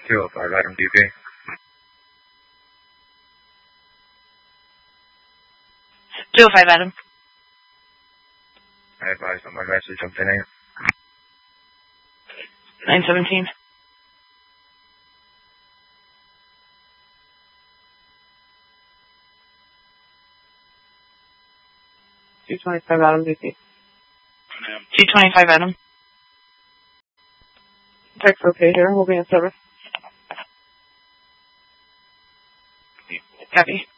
205 Adam DP. Adam. I advise on my message on 10 a.m. 917. Adam DP. 225 Adam. Text okay here. We'll be in service. Copy.